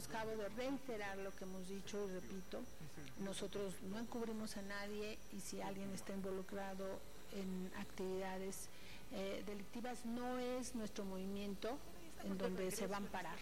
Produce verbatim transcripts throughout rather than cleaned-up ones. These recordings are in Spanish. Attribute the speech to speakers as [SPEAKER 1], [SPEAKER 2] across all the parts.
[SPEAKER 1] Los Cabos de reiterar lo que hemos dicho y repito, nosotros no encubrimos a nadie y si alguien está involucrado en actividades eh, delictivas no es nuestro movimiento en donde se van a parar.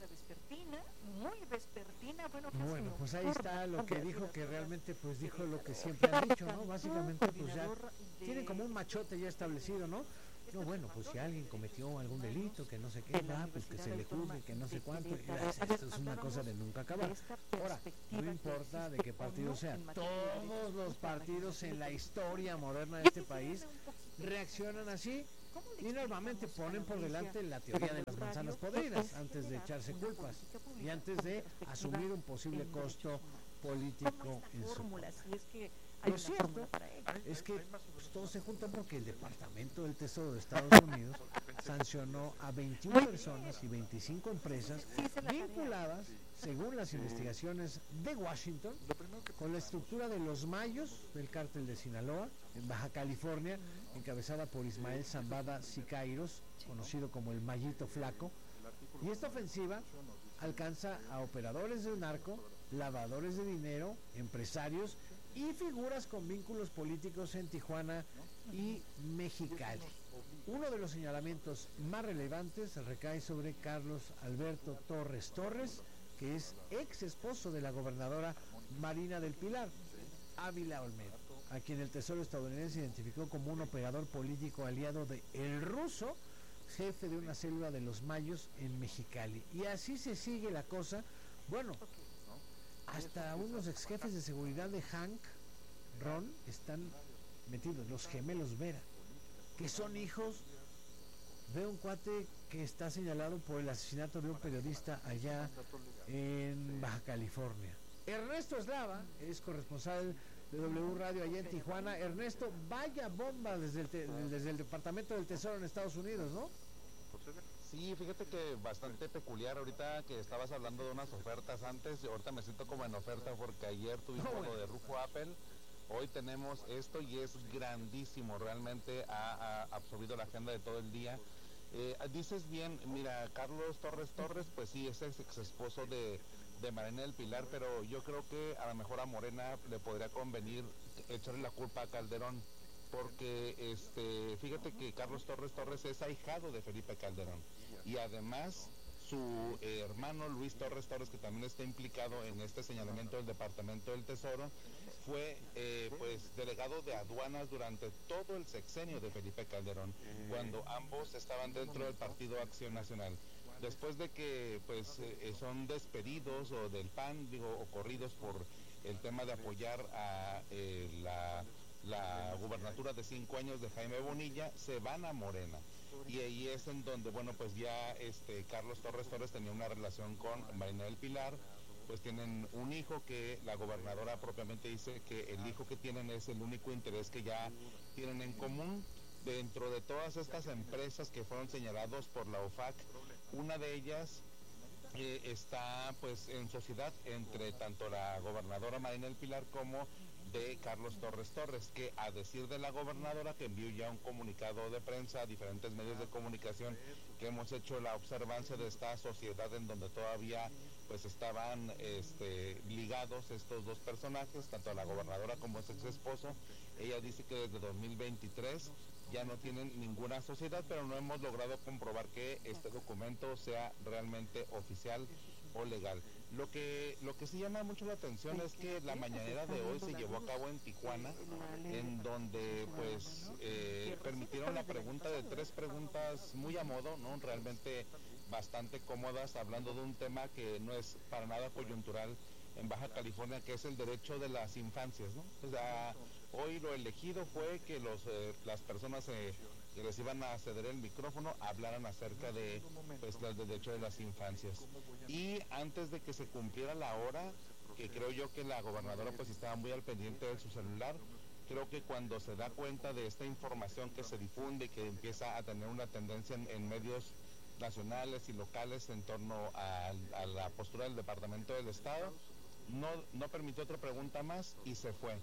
[SPEAKER 2] Muy vespertina, bueno,
[SPEAKER 3] bueno, pues ahí está lo que dijo, que realmente pues dijo lo que siempre han dicho, ¿no? Básicamente pues ya tienen como un machote ya establecido, ¿no? No, bueno, pues si alguien cometió algún delito, que no sé qué, va, pues que se le juzgue, que no sé cuánto, y esto es una cosa de nunca acabar. Ahora, no importa de qué partido sea, todos los partidos en la historia moderna de este país reaccionan así y normalmente ponen por delante la teoría de las manzanas podridas antes de echarse culpas y antes de asumir un posible costo político en su contra. Lo cierto es que pues, todos se juntan porque el Departamento del Tesoro de Estados Unidos sancionó a veintiuna personas y veinticinco empresas vinculadas, según las investigaciones de Washington, con la estructura de los Mayos del cártel de Sinaloa, en Baja California, encabezada por Ismael Zambada Siqueiros, conocido como el Mayito Flaco. Y esta ofensiva alcanza a operadores del narco, lavadores de dinero, empresarios y figuras con vínculos políticos en Tijuana y Mexicali. Uno de los señalamientos más relevantes recae sobre Carlos Alberto Torres Torres, que es ex esposo de la gobernadora Marina del Pilar, Ávila Olmedo, a quien el Tesoro estadounidense identificó como un operador político aliado de El Ruso, jefe de una célula de los Mayos en Mexicali. Y así se sigue la cosa. Bueno, hasta unos ex jefes de seguridad de Hank Ron están metidos, los gemelos Vera, que son hijos de un cuate que está señalado por el asesinato de un periodista allá en Baja California. Ernesto Eslava es corresponsal de W Radio allá en Tijuana. Ernesto, vaya bomba desde el, te, desde el Departamento del Tesoro en Estados Unidos, ¿no?
[SPEAKER 4] Sí, fíjate que bastante peculiar. Ahorita que estabas hablando de unas ofertas antes, ahorita me siento como en oferta porque ayer tuvimos oh, bueno. lo de Rufo Apple, hoy tenemos esto y es grandísimo, realmente ha, ha absorbido la agenda de todo el día. Eh, dices bien, mira, Carlos Torres Torres, pues sí, es ex esposo de, de Marina del Pilar, pero yo creo que a lo mejor a Morena le podría convenir echarle la culpa a Calderón, porque este, fíjate que Carlos Torres Torres es ahijado de Felipe Calderón, y además su eh, hermano Luis Torres Torres, que también está implicado en este señalamiento del Departamento del Tesoro, fue eh, pues delegado de aduanas durante todo el sexenio de Felipe Calderón, cuando ambos estaban dentro del Partido Acción Nacional. Después de que pues eh, son despedidos o del P A N, digo, o corridos por el tema de apoyar a eh, la, la gubernatura de cinco años de Jaime Bonilla, se van a Morena. Y ahí es en donde, bueno, pues ya este Carlos Torres Torres tenía una relación con Marina del Pilar, pues tienen un hijo que la gobernadora propiamente dice que el hijo que tienen es el único interés que ya tienen en común. Dentro de todas estas empresas que fueron señalados por la O F A C, una de ellas eh, está pues en sociedad entre tanto la gobernadora Marina del Pilar como de Carlos Torres Torres, que a decir de la gobernadora, que envió ya un comunicado de prensa a diferentes medios de comunicación, que hemos hecho la observancia de esta sociedad en donde todavía pues estaban este, ligados estos dos personajes, tanto la gobernadora como su ex esposo. Ella dice que desde dos mil veintitrés ya no tienen ninguna sociedad, pero no hemos logrado comprobar que este documento sea realmente oficial o legal. Lo que lo que sí llama mucho la atención es que la mañanera de hoy se llevó a cabo en Tijuana, en donde pues eh, permitieron la pregunta de tres preguntas muy a modo, ¿no? Realmente bastante cómodas, hablando de un tema que no es para nada coyuntural en Baja California, que es el derecho de las infancias, ¿no? O sea, hoy lo elegido fue que los eh, las personas eh, que les iban a ceder el micrófono hablaran acerca de pues el derecho de las infancias. Y antes de que se cumpliera la hora, que creo yo que la gobernadora pues estaba muy al pendiente de su celular, creo que cuando se da cuenta de esta información que se difunde, que empieza a tener una tendencia en, en medios nacionales y locales en torno a, a la postura del Departamento del Estado, no, no permitió otra pregunta más y se fue.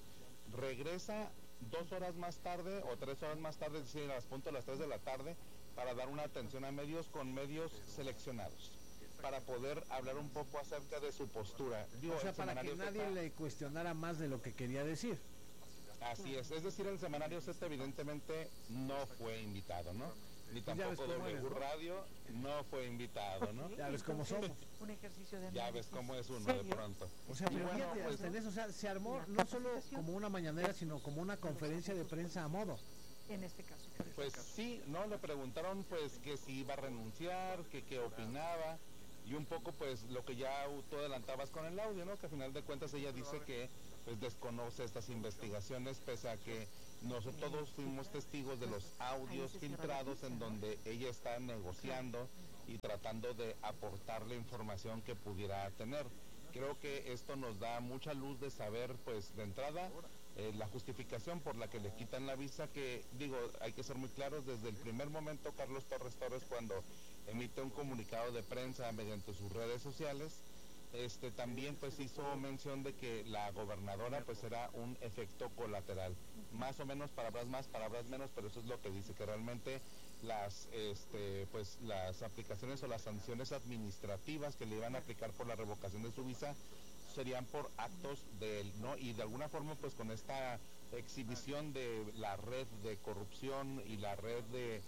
[SPEAKER 4] Regresa dos horas más tarde o tres horas más tarde, es decir, a las punto de las tres de la tarde, para dar una atención a medios con medios seleccionados. para poder hablar un poco acerca de su postura. Digo,
[SPEAKER 3] o sea, para que
[SPEAKER 4] Semanario
[SPEAKER 3] nadie
[SPEAKER 4] Z,
[SPEAKER 3] le cuestionara más de lo que quería decir.
[SPEAKER 4] así es, es decir, el Semanario Z evidentemente no fue invitado, ¿no? Ni
[SPEAKER 3] Pues ya ves
[SPEAKER 4] tampoco
[SPEAKER 3] cómo
[SPEAKER 4] W
[SPEAKER 3] eres, ¿no?
[SPEAKER 4] Radio no fue invitado, ¿no?
[SPEAKER 3] Ya ves cómo somos.
[SPEAKER 2] Un ejercicio de
[SPEAKER 4] Ya ves
[SPEAKER 2] análisis
[SPEAKER 4] cómo es uno de
[SPEAKER 2] serio.
[SPEAKER 4] pronto.
[SPEAKER 3] O sea, pero
[SPEAKER 4] Y bueno,
[SPEAKER 3] fíjate,
[SPEAKER 4] pues,
[SPEAKER 3] hasta en eso, o sea, se armó
[SPEAKER 2] la
[SPEAKER 3] no solo
[SPEAKER 2] capacitación.
[SPEAKER 3] como una mañanera, sino como una conferencia de prensa a modo.
[SPEAKER 2] En este caso.
[SPEAKER 4] Pues sí, ¿no? Le preguntaron pues que si iba a renunciar, que qué opinaba, y un poco pues lo que ya tú adelantabas con el audio, ¿no? Que a final de cuentas ella dice que pues desconoce estas investigaciones, pese a que nosotros todos fuimos testigos de los audios filtrados en donde ella está negociando y tratando de aportar la información que pudiera tener. Creo que esto nos da mucha luz de saber, pues, de entrada, eh, la justificación por la que le quitan la visa, que, digo, hay que ser muy claros, desde el primer momento Carlos Torres Torres, cuando emite un comunicado de prensa mediante sus redes sociales, este también pues hizo mención de que la gobernadora pues era un efecto colateral, más o menos, palabras más, palabras menos, pero eso es lo que dice, que realmente las este pues las aplicaciones o las sanciones administrativas que le iban a aplicar por la revocación de su visa serían por actos de él, ¿no? Y de alguna forma pues con esta exhibición de la red de corrupción y la red de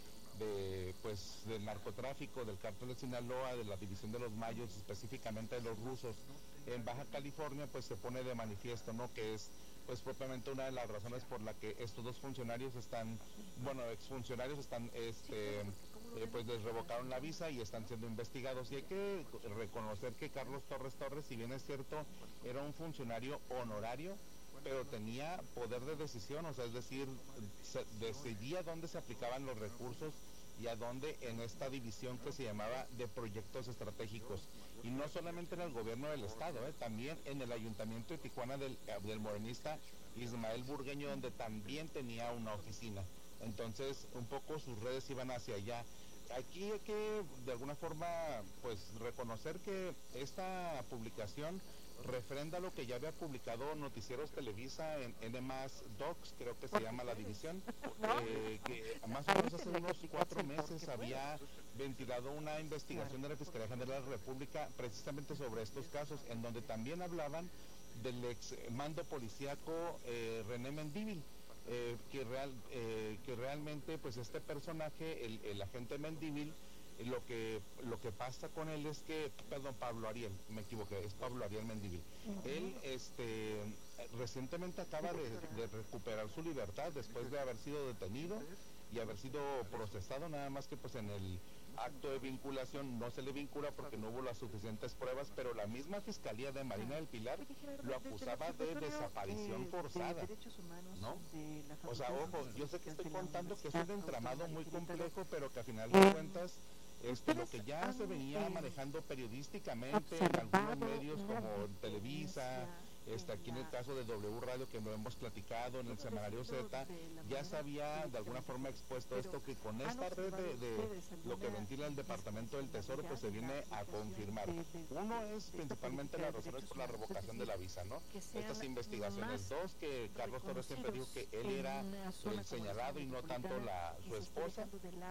[SPEAKER 4] de pues del narcotráfico, del cártel de Sinaloa, de la división de los mayos, específicamente de los rusos en Baja California, pues se pone de manifiesto, ¿no? Que es pues propiamente una de las razones por la que estos dos funcionarios están, bueno, exfuncionarios están, este, eh, pues les revocaron la visa y están siendo investigados. Y hay que reconocer que Carlos Torres Torres, si bien es cierto, era un funcionario honorario, pero tenía poder de decisión, o sea, es decir, se decidía dónde se aplicaban los recursos y a dónde en esta división que se llamaba de proyectos estratégicos. Y no solamente en el gobierno del estado, ¿eh? También en el ayuntamiento de Tijuana del, del morenista Ismael Burgueño, donde también tenía una oficina. Entonces, un poco sus redes iban hacia allá. Aquí hay que, de alguna forma, pues reconocer que esta publicación refrenda lo que ya había publicado Noticieros Televisa en N más Docs, creo que se llama la división, eh, que más o menos hace unos cuatro meses había ventilado una investigación de la Fiscalía General de la República precisamente sobre estos casos, en donde también hablaban del ex mando policíaco eh, René Mendívil, eh, que, real, eh, que realmente pues este personaje, el, el agente Mendívil, lo que lo que pasa con él es que, perdón, Pablo Ariel, me equivoqué, es Pablo Ariel Mendívil. Uh-huh. Él este recientemente acaba de, de recuperar su libertad después de haber sido detenido y haber sido procesado, nada más que pues en el acto de vinculación no se le vincula porque no hubo las suficientes pruebas, pero la misma Fiscalía de Marina del Pilar lo acusaba de desaparición forzada, ¿no? O sea, ojo, yo sé que estoy contando que es un entramado muy complejo, pero que a final de cuentas Este, lo que ya se venía manejando periodísticamente en algunos medios como Televisa, este, aquí en el caso de W Radio, que lo hemos platicado en el Semanario Z, ya se había de alguna forma expuesto esto, que con esta red de, de lo que ventila el Departamento del Tesoro, pues se viene a confirmar. Uno es principalmente las razones por la revocación de la visa, ¿no? Estas investigaciones. Dos, que Carlos Torres siempre dijo que él era el señalado y no tanto la su esposa.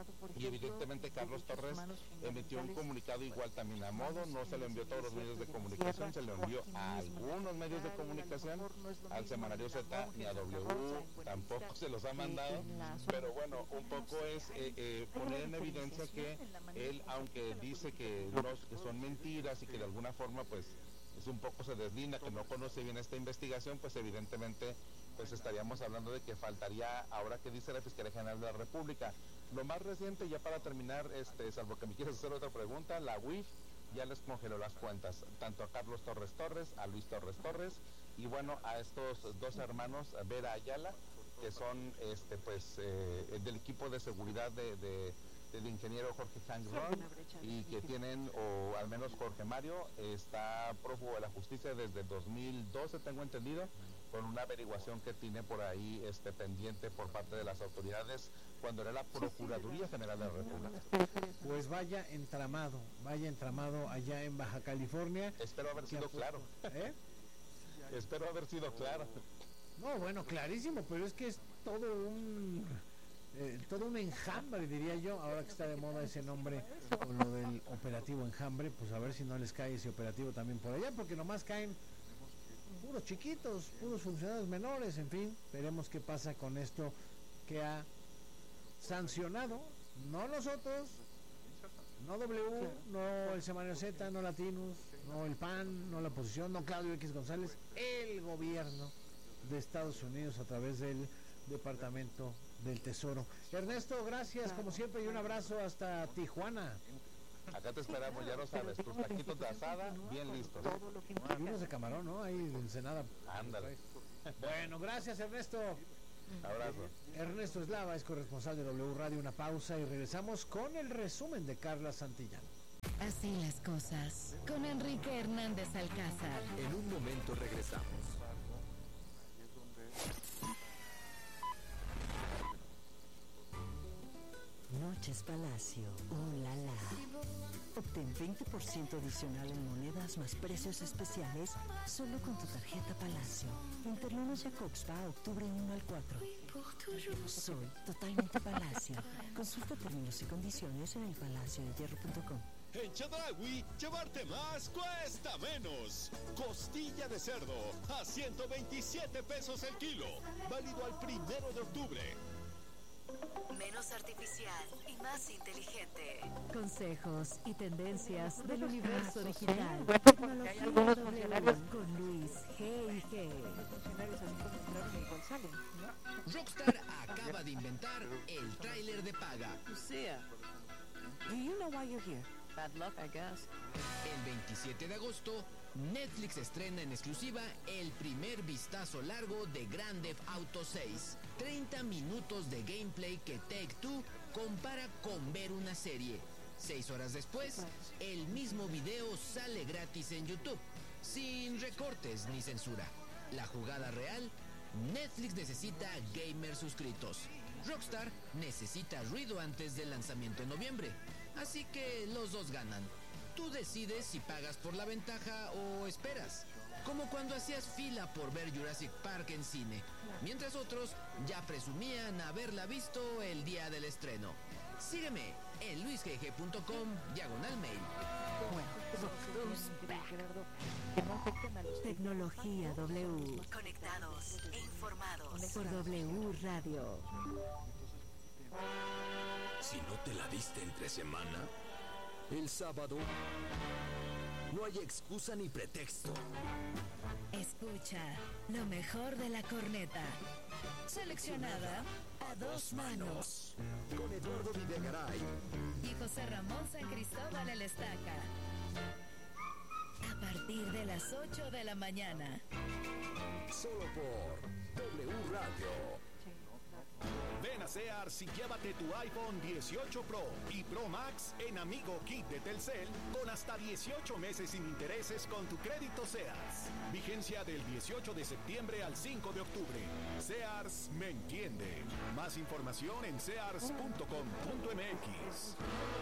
[SPEAKER 4] Y evidentemente Carlos Torres emitió un comunicado igual también a modo, no se lo envió a todos los medios de comunicación, se lo envió a algunos medios de comunicación, al Semanario Z ni a W, tampoco se los ha mandado, pero bueno, un poco es eh, eh, poner en evidencia que él, aunque dice que, no, que son mentiras y que de alguna forma pues es un poco se deslinda, que no conoce bien esta investigación, pues evidentemente pues estaríamos hablando de que faltaría, ahora que dice la Fiscalía General de la República. Lo más reciente, ya para terminar, este, salvo que me quieras hacer otra pregunta, la U I F ya les congeló las cuentas, tanto a Carlos Torres Torres, a Luis Torres Torres, y bueno, a estos dos hermanos, Vera Ayala, que son este pues eh, del equipo de seguridad de, de, del ingeniero Jorge Hangron, y que tienen, o al menos Jorge Mario, está prófugo de la justicia desde el dos mil doce, tengo entendido, con una averiguación que tiene por ahí este pendiente por parte de las autoridades cuando era la Procuraduría General de la República.
[SPEAKER 3] Pues vaya entramado, vaya entramado allá en Baja California.
[SPEAKER 4] Espero haber sido claro.
[SPEAKER 3] ¿Eh?
[SPEAKER 4] Espero haber sido claro.
[SPEAKER 3] No, bueno, clarísimo, pero es que es todo un eh, todo un enjambre, diría yo, ahora que está de moda ese nombre con lo del operativo enjambre, pues a ver si no les cae ese operativo también por allá, porque nomás caen puros chiquitos, puros funcionarios menores, en fin, veremos qué pasa con esto que ha sancionado, no nosotros, no W, no el Semanario Z, no Latinos, no el P A N, no la oposición, no Claudio X González, el gobierno de Estados Unidos a través del Departamento del Tesoro. Ernesto, gracias como siempre y un abrazo hasta Tijuana.
[SPEAKER 4] Acá te esperamos, ya lo sabes, tus taquitos de asada bien listos.
[SPEAKER 3] Y unos de camarón, ¿no? Ahí de Ensenada.
[SPEAKER 4] Ándale.
[SPEAKER 3] Bueno, gracias Ernesto.
[SPEAKER 4] Abrazo.
[SPEAKER 3] Ernesto Eslava es corresponsal de W Radio. Una pausa y regresamos con el resumen de Carla Santillán.
[SPEAKER 5] Así las cosas, con Enrique Hernández Alcázar.
[SPEAKER 6] En un momento regresamos.
[SPEAKER 7] Noches Palacio, oh la la. Obtén veinte por ciento adicional en monedas más precios especiales solo con tu tarjeta Palacio. Interlunes Jacobspa, octubre uno al cuatro. Soy totalmente Palacio. Consulta términos y condiciones en el palacio de hierro punto com.
[SPEAKER 8] En Chedraui, llevarte más cuesta menos. Costilla de cerdo a ciento veintisiete pesos el kilo. Válido al primero de octubre.
[SPEAKER 5] Menos artificial y más inteligente.
[SPEAKER 7] Consejos y tendencias del universo digital.
[SPEAKER 2] Bueno, porque hay algunos funcionarios
[SPEAKER 7] con Luis G y G.
[SPEAKER 2] funcionarios así como entraron igual salen, ¿no?
[SPEAKER 6] Rockstar acaba de inventar el tráiler de paga.
[SPEAKER 9] Lucia, do you know why you're here? Bad luck, I guess.
[SPEAKER 6] El veintisiete de agosto, Netflix estrena en exclusiva el primer vistazo largo de Grand Theft Auto seis. treinta minutos de gameplay que Take-Two compara con ver una serie. Seis horas después, el mismo video sale gratis en YouTube, sin recortes ni censura. La jugada real, Netflix necesita gamers suscritos. Rockstar necesita ruido antes del lanzamiento en noviembre. Así que los dos ganan. Tú decides si pagas por la ventaja o esperas. Como cuando hacías fila por ver Jurassic Park en cine, mientras otros ya presumían haberla visto el día del estreno. Sígueme en luisgg punto com diagonal mail.
[SPEAKER 7] Tecnología W.
[SPEAKER 5] Conectados e informados
[SPEAKER 7] Por W Radio.
[SPEAKER 6] Si no te la diste entre semana, el sábado, no hay excusa ni pretexto.
[SPEAKER 5] Escucha lo mejor de la corneta. Seleccionada a dos manos.
[SPEAKER 6] Con Eduardo Videgaray
[SPEAKER 5] Y José Ramón San Cristóbal el Estaca. A partir de las ocho de la mañana.
[SPEAKER 6] solo por W Radio.
[SPEAKER 8] Ven a Sears y llévate tu iPhone dieciocho Pro y Pro Max en Amigo Kit de Telcel con hasta dieciocho meses sin intereses con tu crédito Sears. Vigencia del dieciocho de septiembre al cinco de octubre. Sears me entiende. Más información en sears punto com punto m x.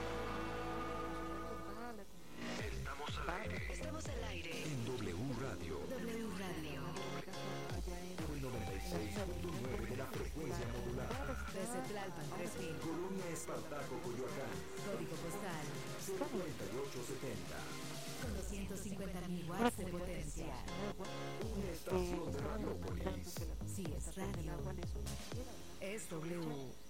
[SPEAKER 6] Estamos al aire.
[SPEAKER 5] Estamos al aire.
[SPEAKER 6] En W Radio.
[SPEAKER 5] W Radio.
[SPEAKER 6] Por noventa y seis punto nueve de la frecuencia modular.
[SPEAKER 7] Desde Tlalpan tres mil.
[SPEAKER 6] Colonia Espartaco, Coyoacán.
[SPEAKER 7] Código postal
[SPEAKER 6] cincuenta y ocho setenta.
[SPEAKER 7] con doscientos cincuenta mil watts de potencia.
[SPEAKER 6] Una estación de Radiopolis.
[SPEAKER 7] Si es radio, es W.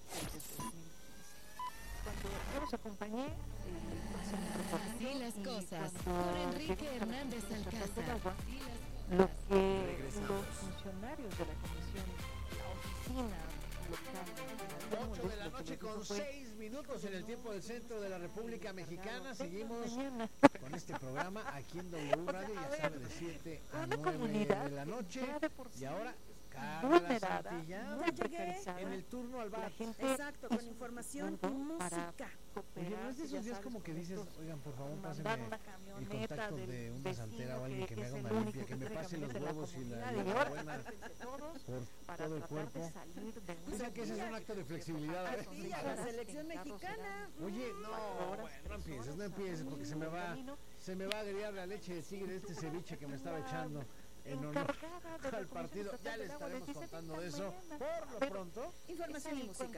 [SPEAKER 2] Cuando yo los acompañé, eh,
[SPEAKER 5] Así las
[SPEAKER 2] y
[SPEAKER 5] cosas.
[SPEAKER 2] cuando
[SPEAKER 5] Por Enrique
[SPEAKER 2] llegamos a
[SPEAKER 5] Hernández
[SPEAKER 2] la estación del
[SPEAKER 5] Alcázar.
[SPEAKER 2] agua,
[SPEAKER 5] Así las
[SPEAKER 2] lo que
[SPEAKER 6] Regresamos.
[SPEAKER 2] los funcionarios de la comisión, la oficina local,
[SPEAKER 3] ocho de la noche con seis minutos en el tiempo del centro de la República Mexicana. Seguimos con este programa aquí en W Radio, ya sabe, de siete a nueve de la noche. Y ahora Carla Santillán en el turno al bar.
[SPEAKER 10] Exacto, con información y música.
[SPEAKER 3] Oye, ¿no es de esos días como que dices, oigan, por favor, pásenme el contacto de una santera o alguien que me haga una limpia, que me pase los huevos y la, y la buena por todo el cuerpo? O sea que ese es un acto de flexibilidad. ¿eh?
[SPEAKER 10] Y a la selección mexicana.
[SPEAKER 3] Oye, no, bueno, no empieces, no empieces, porque se me va, se me va a agregar la leche de tigre de este ceviche que me estaba echando en honor al partido. Ya les estaremos contando de eso. Por lo pronto,
[SPEAKER 10] Información y música.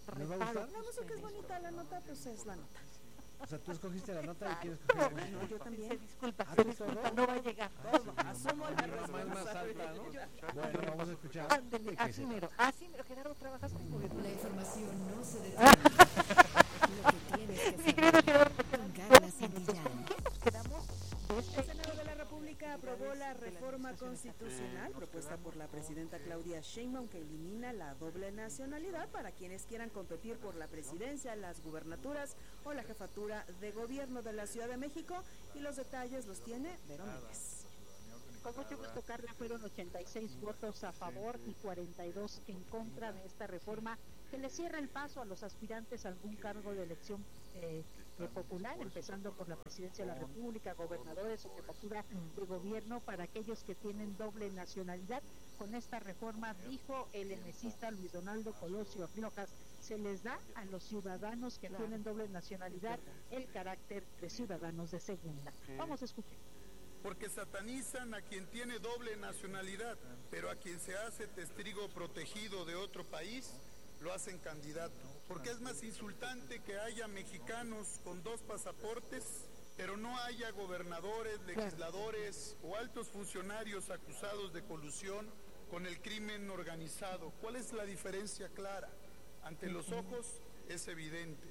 [SPEAKER 3] ¿Nos va a gustar?
[SPEAKER 10] La música es bonita, la nota pues es la nota.
[SPEAKER 3] O sea, tú escogiste la nota y quieres escoger la música.
[SPEAKER 10] No, yo también.
[SPEAKER 2] Se disculpa,
[SPEAKER 3] Ah,
[SPEAKER 2] se
[SPEAKER 3] ¿tú
[SPEAKER 2] disculpa,
[SPEAKER 3] solo?
[SPEAKER 2] no va a llegar.
[SPEAKER 10] Todo, asumo la
[SPEAKER 3] La más más alta, ¿no?
[SPEAKER 10] responsabilidad.
[SPEAKER 3] Bueno, vamos a escuchar.
[SPEAKER 2] Ándele,
[SPEAKER 3] ¿De qué
[SPEAKER 2] así
[SPEAKER 3] se
[SPEAKER 2] mero,
[SPEAKER 3] trata?
[SPEAKER 2] así mero. Gerardo, ¿trabajaste en gobierno?
[SPEAKER 5] La información no se detiene. Lo que tienes que
[SPEAKER 2] Mi
[SPEAKER 5] saber
[SPEAKER 2] querido Gerardo, me
[SPEAKER 5] con
[SPEAKER 2] quedan
[SPEAKER 5] Carla
[SPEAKER 2] dos minutos.
[SPEAKER 5] Santillán.
[SPEAKER 2] ¿Con qué nos quedamos de
[SPEAKER 10] El
[SPEAKER 2] este?
[SPEAKER 10] Senado de la República aprobó la reforma constitucional propuesta por la presidenta Claudia Sheinbaum que elimina la doble nacionalidad para quienes quieran competir por la presidencia, las gubernaturas o la jefatura de gobierno de la Ciudad de México, y los detalles los tiene Vero Míguez.
[SPEAKER 11] Con mucho gusto, Carla, fueron ochenta y seis votos a favor y cuarenta y dos en contra de esta reforma que le cierra el paso a los aspirantes a algún cargo de elección eh, eh, popular, empezando por la presidencia de la República, gobernadores o jefatura de gobierno para aquellos que tienen doble nacionalidad. Con esta reforma, dijo el enecista Luis Donaldo Colosio Riojas, se les da a los ciudadanos que tienen doble nacionalidad el carácter de ciudadanos de segunda. Vamos a escuchar.
[SPEAKER 12] Porque satanizan a quien tiene doble nacionalidad, pero a quien se hace testigo protegido de otro país, lo hacen candidato. Porque es más insultante que haya mexicanos con dos pasaportes, pero no haya gobernadores, legisladores o altos funcionarios acusados de colusión con el crimen organizado. ¿Cuál es la diferencia clara? Ante los ojos es evidente.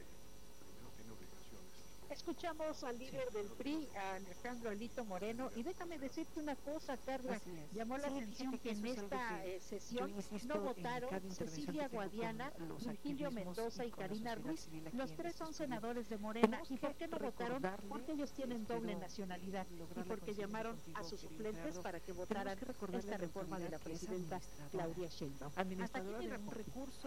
[SPEAKER 11] Escuchamos al líder del P R I, a Alejandro Alito Moreno, y déjame decirte una cosa, Carla, llamó la
[SPEAKER 2] Sí,
[SPEAKER 11] atención que en esta eh, sesión no votaron Cecilia Guadiana, Virgilio Mendoza y Karina Ruiz. Los tres son senadores de Morena. ¿Y por qué no votaron? Porque ellos tienen doble nacionalidad y porque llamaron a sus suplentes para que votaran esta reforma de la presidenta Claudia Sheinbaum. Hasta aquí mi recurso.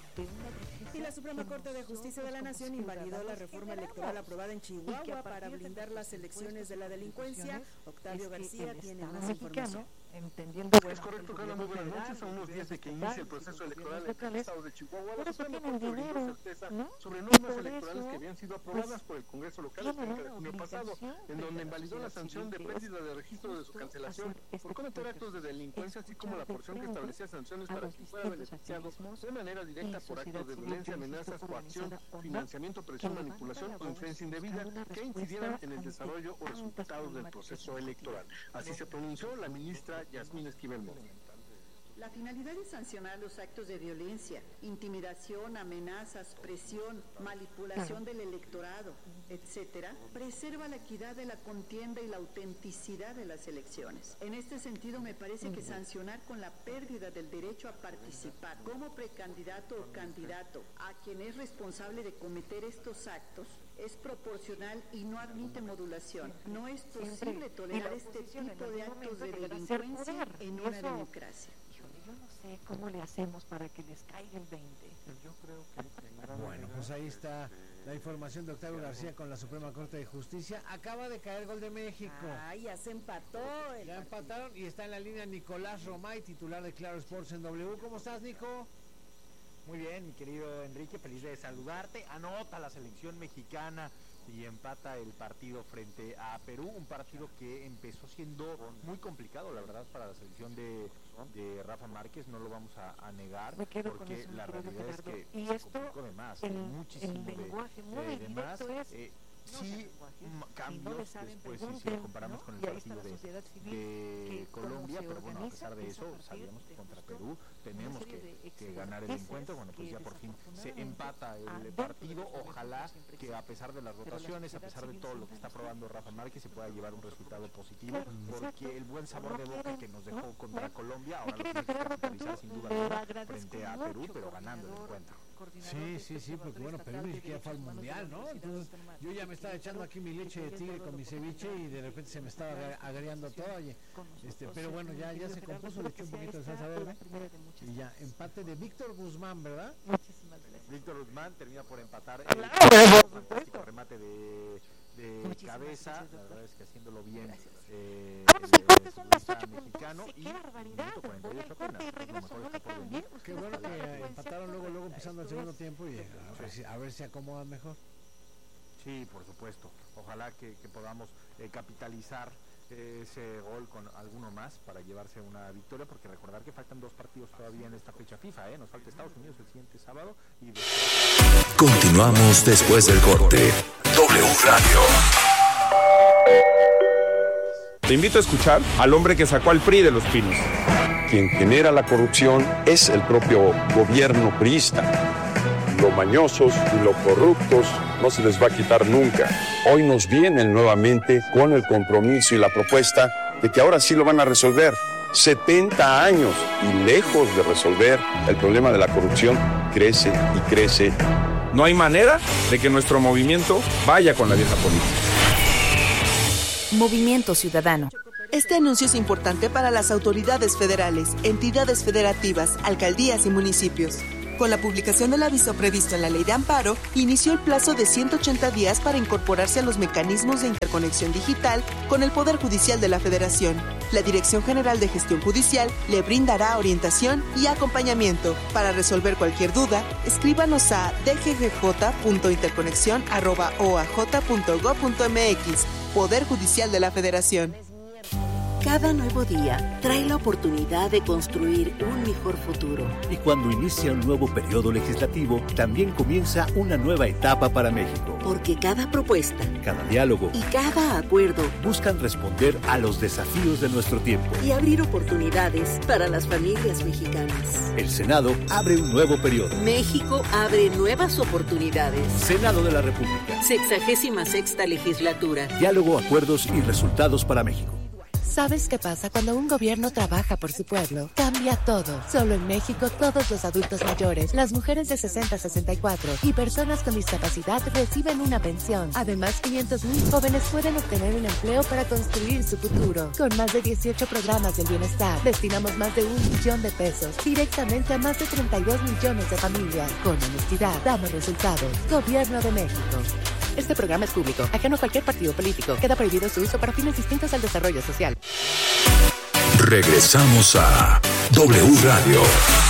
[SPEAKER 10] Y la Suprema Corte de Justicia de la Nación invalidó la reforma electoral aprobada en Chihuahua para blindar las elecciones de la delincuencia. Octavio García tiene más información.
[SPEAKER 2] Entendiendo,
[SPEAKER 13] es correcto, Carla, muy buenas noches. A unos días de que inicie el proceso electoral en el estado de Chihuahua, la Suprema Corte brindó certeza sobre normas electorales que habían sido aprobadas por el Congreso local el treinta de junio pasado, en donde invalidó la sanción de pérdida de registro de su cancelación por cometer actos de delincuencia, así como la porción que establecía sanciones para quien fuera beneficiado de manera directa por actos de violencia, amenazas, coacción, financiamiento, presión, manipulación o influencia indebida que incidieran en el desarrollo o resultados del proceso electoral. Así se pronunció la ministra Yasmín Esquivel Mora.
[SPEAKER 14] La finalidad es sancionar los actos de violencia, intimidación, amenazas, presión, manipulación del electorado, etcétera, preserva la equidad de la contienda y la autenticidad de las elecciones. En este sentido, me parece que sancionar con la pérdida del derecho a participar como precandidato o candidato a quien es responsable de cometer estos actos es proporcional y no admite modulación. No es posible tolerar este tipo de actos de delincuencia en una democracia.
[SPEAKER 2] Yo no sé cómo le hacemos para que les caiga el veinte.
[SPEAKER 13] Yo creo que...
[SPEAKER 3] Bueno, pues ahí está la información de Octavio García con la Suprema Corte de Justicia. Acaba de caer gol de México.
[SPEAKER 10] Ay, ya se empató.
[SPEAKER 3] Ya empataron y está en la línea Nicolás Romay, titular de Claro Sports en W. ¿Cómo estás, Nico?
[SPEAKER 15] Muy bien, mi querido Enrique, feliz de saludarte. Anota la selección mexicana y empata el partido frente a Perú, un partido que empezó siendo muy complicado, la verdad, para la selección de, de Rafa Márquez, no lo vamos a, a negar, porque la realidad es que
[SPEAKER 2] y
[SPEAKER 15] se
[SPEAKER 2] esto,
[SPEAKER 15] complicó de más,
[SPEAKER 2] el,
[SPEAKER 15] muchísimo
[SPEAKER 2] el lenguaje muy
[SPEAKER 15] de, de más.
[SPEAKER 2] es,
[SPEAKER 15] Eh,
[SPEAKER 2] no
[SPEAKER 15] sí,
[SPEAKER 2] no
[SPEAKER 15] cambios
[SPEAKER 2] saben,
[SPEAKER 15] después, si, si lo comparamos
[SPEAKER 2] ¿no?
[SPEAKER 15] con el
[SPEAKER 2] Y ahí
[SPEAKER 15] partido
[SPEAKER 2] está la
[SPEAKER 15] de,
[SPEAKER 2] sociedad civil,
[SPEAKER 15] de
[SPEAKER 2] que
[SPEAKER 15] Colombia,
[SPEAKER 2] se
[SPEAKER 15] pero bueno, a pesar de
[SPEAKER 2] organiza,
[SPEAKER 15] eso,
[SPEAKER 2] empieza a
[SPEAKER 15] sabíamos
[SPEAKER 2] partir
[SPEAKER 15] que contra
[SPEAKER 2] de
[SPEAKER 15] Perú tenemos
[SPEAKER 2] serie
[SPEAKER 15] que,
[SPEAKER 2] de
[SPEAKER 15] que ganar el encuentro. Bueno, pues
[SPEAKER 2] que
[SPEAKER 15] ya por fin se
[SPEAKER 2] desafortunadamente
[SPEAKER 15] empata el
[SPEAKER 2] adentro
[SPEAKER 15] partido.
[SPEAKER 2] de la
[SPEAKER 15] Ojalá
[SPEAKER 2] siempre
[SPEAKER 15] que a pesar de las
[SPEAKER 2] Pero la
[SPEAKER 15] rotaciones, a
[SPEAKER 2] sociedad
[SPEAKER 15] pesar de
[SPEAKER 2] civil
[SPEAKER 15] todo lo que
[SPEAKER 2] siempre
[SPEAKER 15] está
[SPEAKER 2] está.
[SPEAKER 15] probando Rafa Márquez, se pueda llevar un resultado positivo,
[SPEAKER 2] Claro,
[SPEAKER 15] porque
[SPEAKER 2] exacto.
[SPEAKER 15] el buen sabor
[SPEAKER 2] No
[SPEAKER 15] de boca
[SPEAKER 2] quieren,
[SPEAKER 15] que nos dejó
[SPEAKER 2] ¿no?
[SPEAKER 15] contra
[SPEAKER 2] ¿no?
[SPEAKER 15] Colombia,
[SPEAKER 2] Mi
[SPEAKER 15] ahora lo
[SPEAKER 2] querido
[SPEAKER 15] tiene que
[SPEAKER 2] Gerardo,
[SPEAKER 15] capitalizar
[SPEAKER 2] tú
[SPEAKER 15] sin duda
[SPEAKER 2] le
[SPEAKER 15] alguna
[SPEAKER 2] agradezco
[SPEAKER 15] frente a Perú,
[SPEAKER 2] mucho,
[SPEAKER 15] pero ganando el
[SPEAKER 2] coordinador,
[SPEAKER 15] encuentro.
[SPEAKER 3] Sí, sí, sí, porque bueno, Perú ni siquiera fue al mundial, ¿no? Entonces yo ya me estaba echando aquí mi leche de tigre con mi ceviche y de repente se me estaba agriando todo. Oye, este, pero bueno, ya, ya se compuso, le eché un poquito de salsa verde y ya, empate de Víctor Guzmán, ¿verdad?
[SPEAKER 2] Muchísimas gracias.
[SPEAKER 15] Víctor Guzmán termina por empatar
[SPEAKER 2] Claro,
[SPEAKER 15] el
[SPEAKER 2] por
[SPEAKER 15] fantástico remate de, de cabeza,
[SPEAKER 2] gracias,
[SPEAKER 15] la verdad es que haciéndolo bien. Eh,
[SPEAKER 2] Vámonos al corte, son las ocho con
[SPEAKER 15] mexicano
[SPEAKER 2] doce,
[SPEAKER 15] y
[SPEAKER 2] qué barbaridad.
[SPEAKER 15] minuto
[SPEAKER 2] Voy al
[SPEAKER 15] cuarenta y ocho
[SPEAKER 2] corte y
[SPEAKER 15] apenas,
[SPEAKER 2] regreso,
[SPEAKER 15] lo
[SPEAKER 2] no
[SPEAKER 15] mejor
[SPEAKER 2] le
[SPEAKER 15] está por
[SPEAKER 2] cambien.
[SPEAKER 15] venir.
[SPEAKER 3] Qué bueno que empataron luego, luego empezando el segundo tiempo y a ver si, a ver si acomodan mejor.
[SPEAKER 15] Sí, por supuesto. Ojalá que, que podamos eh, capitalizar ese gol con alguno más para llevarse una victoria, porque recordar que faltan dos partidos todavía en esta fecha FIFA, ¿eh? Nos falta Estados Unidos el siguiente sábado y después...
[SPEAKER 16] Continuamos después del corte. W Radio.
[SPEAKER 17] Te invito a escuchar al hombre que sacó al P R I de los pinos.
[SPEAKER 18] Quien genera la corrupción es el propio gobierno priista. Los mañosos y los corruptos no se les va a quitar nunca. Hoy nos vienen nuevamente con el compromiso y la propuesta de que ahora sí lo van a resolver. setenta años y lejos de resolver el problema de la corrupción, crece y crece.
[SPEAKER 17] No hay manera de que nuestro movimiento vaya con la vieja política.
[SPEAKER 19] Movimiento Ciudadano.
[SPEAKER 20] Este anuncio es importante para las autoridades federales, entidades federativas, alcaldías y municipios. Con la publicación del aviso previsto en la Ley de Amparo, inició el plazo de ciento ochenta días para incorporarse a los mecanismos de interconexión digital con el Poder Judicial de la Federación. La Dirección General de Gestión Judicial le brindará orientación y acompañamiento. Para resolver cualquier duda, escríbanos a d g g j punto interconexión arroba o a j punto gob punto m x. Poder Judicial de la Federación.
[SPEAKER 21] Cada nuevo día trae la oportunidad de construir un mejor futuro.
[SPEAKER 22] Y cuando inicia un nuevo periodo legislativo, también comienza una nueva etapa para México.
[SPEAKER 21] Porque cada propuesta,
[SPEAKER 22] cada diálogo
[SPEAKER 21] y cada acuerdo
[SPEAKER 22] buscan responder a los desafíos de nuestro tiempo
[SPEAKER 21] y abrir oportunidades para las familias mexicanas.
[SPEAKER 22] El Senado abre un nuevo periodo.
[SPEAKER 21] México abre nuevas oportunidades.
[SPEAKER 22] Senado de la República.
[SPEAKER 21] Sexagésima sexta legislatura.
[SPEAKER 22] Diálogo, acuerdos y resultados para México.
[SPEAKER 23] ¿Sabes qué pasa cuando un gobierno trabaja por su pueblo? Cambia todo. Solo en México, todos los adultos mayores, las mujeres de sesenta a sesenta y cuatro y personas con discapacidad reciben una pensión. Además, quinientos mil jóvenes pueden obtener un empleo para construir su futuro. Con más de dieciocho programas del bienestar, destinamos más de un millón de pesos directamente a más de treinta y dos millones de familias. Con honestidad, damos resultados. Gobierno de México. Este programa es público, ajeno a cualquier partido político. Queda prohibido su uso para fines distintos al desarrollo social.
[SPEAKER 16] Regresamos a W Radio.